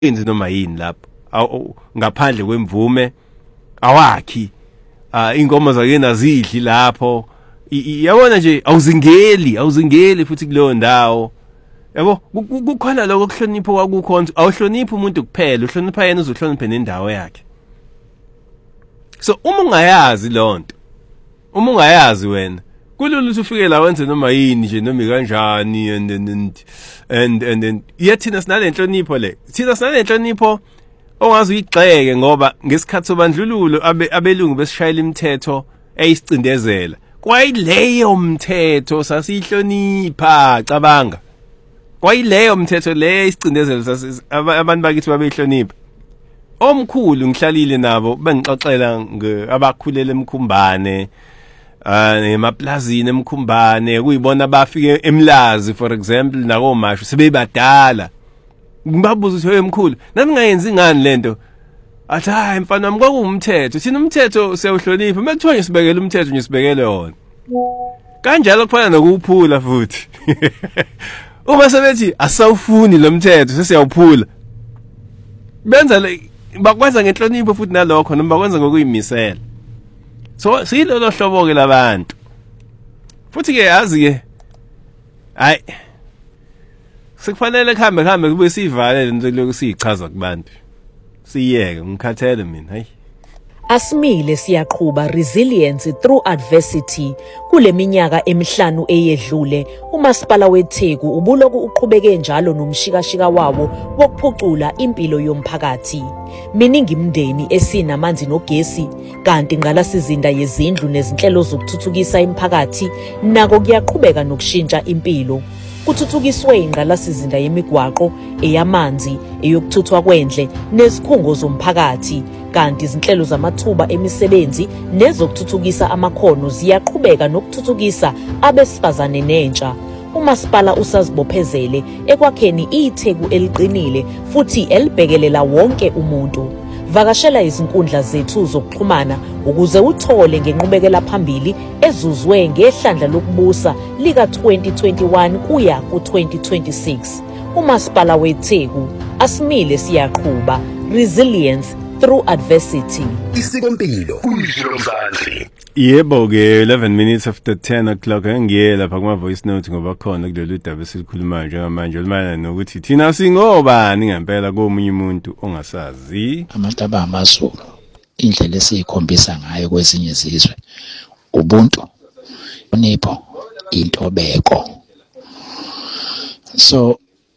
enze noma yini lapho ngaphandle kwemvume awakhi ingoma zakena azidli lapho yabona nje awuzingeli futhi kuleyo ndawo yabo kukhona lokho kuhlonipho kwakukhona awuhloniphi umuntu kuphela uhlonipha yena uzohlonipha nendawo yakhe. So uma ungayazi lonto uma ungayazi wena kulula ukuthi ufike la wenze noma yini nje noma kanjani and yathina sinalenhlonipho le thina sinalenhlonipho ongazi uyigxeke ngoba ngesikhathi sobandlululo abelungu besishayela imithetho eyisicindezela kwayileyo umthetho sasihlonipha cabanga kwayileyo umthetho le isicindezela abantu bakithi babeyihlonipha. Omkhulu ngihlalile nabo bengixoxela abakhulela eMkhumbane emaplazini eMkhumbane kuyibona bafike eMlazi for example nakoMashu sebebadala ngibabuza ukuthi emkhulu nami ngayenzi ngani lento athi hayi mfana wami kwakuwumthetho thina umthetho siyawuhlonipha mekuthiwa nje sibekele umthetho nje sibekele wona kanjalo kufana nokuphula futhi uma sebethi asawufuni lo mthetho sesiyawuphula benza bakwenza ngenhlonipho futhi nalokho noma bakwenza ngokuyimisela. So silolo hlobo ke labantu futhi ke yazi ke hayi sikufanele kuhambe kube sivale lento lokho siyichaza kubantu siyeke ngikhathele mina hayi. Asimile siyaqhubha resilience through adversity kuleminyaka emihlanu eyedlule uMasipala weTheku ubuloku uqhubeke njalo nomshikashika wawo wokuphucula impilo yomphakathi. Miningi imindeni esinamanzi nogesi kanti ingqalasizinda yezindlu nezinhlelo zokuthuthukisa imiphakathi nako kuyaqhubeka nokushintsha impilo. Kuthuthukiswe ingqalasizinda yemigwaqo eyamanzi eyokuthuthwa kwendle nezikhungo zomphakathi kanti izinhlelo zamathuba emisebenzi nezokuthuthukisa amakhono ziyaqhubeka nokuthuthukisa abesifazane nentsha. uMasipala usazibophezele ekwakheni iTheku eliqinile futhi elibhekelela wonke umuntu. Vakashela izinkundla zethu zokuxhumana ukuze uthole ngenqubekela phambili ezuzwe ngehlandla lokubusa lika 2021 kuya ku2026. uMasipala weTheku asimile siyaqhubha resilience through adversity. Isikompilo kuyishilo mzansi. Yebo ke 11 minutes after 10 o'clock ngiye lapha kuma voice note ngoba khona kulolu daba esikhuluma njengamanje olumana nokuthi thina singobani ngempela komunye umuntu ongasazi. Abantu abamaZulu indlela esiyikhombisa ngayo kwezinye izizwe ubuntu unipho intobeko. So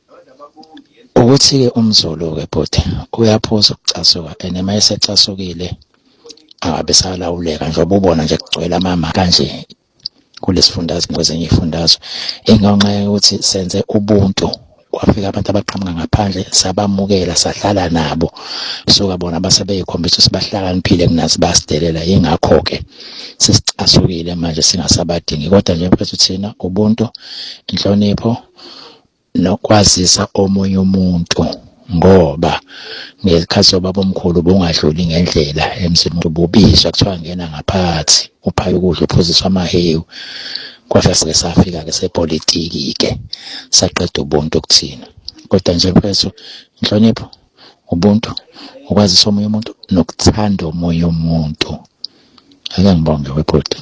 ukuthi ke umZulu ke bhuti uyaphuza ukucasuka enema esecasukile abesalawuleka njengoba ubona nje kugcwele amama kanje kulesifundazwe kwezinye ifundazwe engonxa ukuthi senze ubuntu kwafika abantu abaqhamuka ngaphandle sabamukela sahlala nabo soka bona basebeyikhombisa sibahlakaniphile kunazi basidelela ingakho ke sisicasukile manje singasabadingi kodwa nje mfethu thina ubuntu inhlonipho nokwazisa omunye umuntu ngoba ngesikhathi sobaba omkhulu bungadluli ngendlela emzini ububiswa kuthiwa ngena ngaphathi uphaya ukudla uphuziswa amahewu kwafika safika ke sepolitiki ke saqeda ubuntu kuthina kodwa nje mfethu inhlonipho ubuntu ukwazisa omunye umuntu nokuthanda omunye umuntu ake ngibonge webhodi.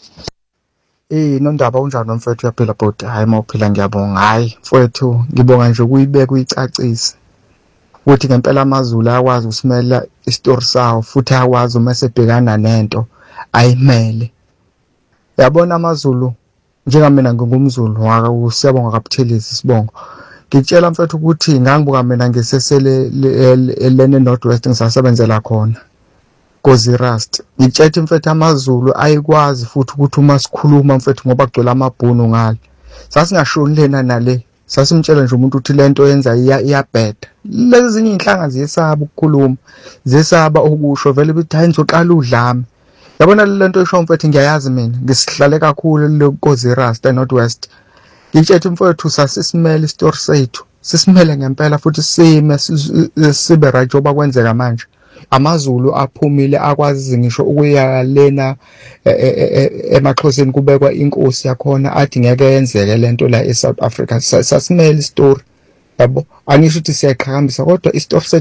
Nondaba unjani mfethu uyaphila bhodi? Hayi mawuphila ngiyabonga. Hayi mfethu ngibonga nje ukuyibeka uyicacise ukuthi ngempela amaZulu ayakwazi usimela isitori sawo futhi ayakwazi uma sebhekana nento ayimele. Yabona amaZulu njengamina ngingumZulu siyabonga kaButhelezi sibongo. Ngitshela mfethu ukuthi ngangibuka mina ngesesele elene Northwest ngisasebenzela khona Kozi Rust. Ngitshela mfethu amaZulu ayikwazi futhi ukuthi uma sikhuluma mfethu ngoba kugcwele amabhunu ngale sasingashoni lena nale sasimtshela nje umuntu uthi lento yenza iyabheda. Lezi zinye inhlanga ziyesaba ukukhuluma ziyesaba ukusho vele bithi hayi ngizoqala udlame. Yabona lento esho mfethu ngiyayazi mina ngisihlale kakhulu leKozi Rust eNorthwest. Ngitshela mfethu sasisimele isitori sethu sisimele ngempela futhi sime sibe right njengoba kwenzeka manje. AmaZulu aphumile akwazi ngisho ukuya lena emaXhoseni kubekwa inkosi yakhona athi ngeke yenzeke lento la eSouth Africa sasimele istory yabo, angisho ukuthi siyaqhakambisa kodwa isitofu